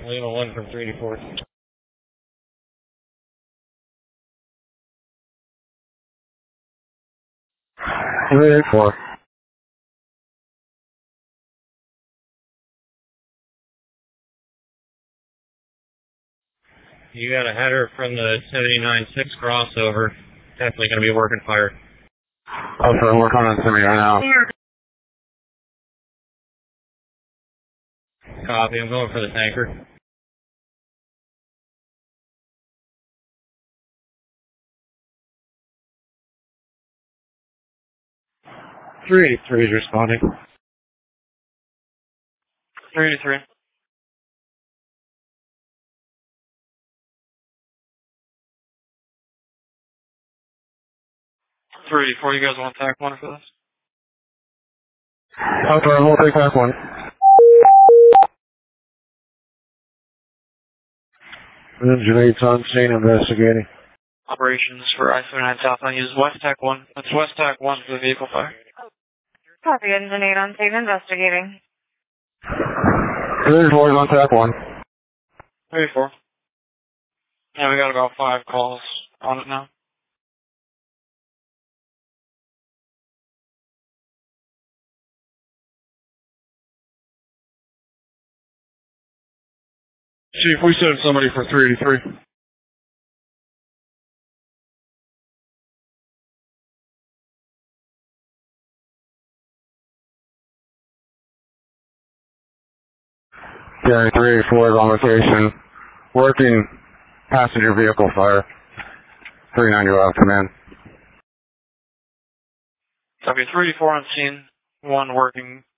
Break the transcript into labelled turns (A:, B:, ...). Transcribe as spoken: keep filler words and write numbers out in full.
A: Lima one from three to four.
B: three eight four.
A: You got a header from the seventy-nine six crossover. Definitely going to be working fire.
B: Okay, I'm working on semi right now.
A: Copy, I'm going for the tanker.
B: three eighty-three is responding.
C: three eighty-three. three eighty-four, you guys want to attack one for this?
B: Okay, we'll take that one. Engine eight's on scene investigating.
C: Operations for I seventy-nine Southbound uses West Tech one. That's West Tech one for the vehicle fire.
D: Copy, engine eight on scene investigating.
B: three four is on track one.
C: three four. Yeah, we got about five calls on it now.
B: Chief, we sent somebody for three eighty-three. Yeah, three eighty-four is on location. Working passenger vehicle fire. three ninety out command.
C: Copy, three eighty-four on scene, one working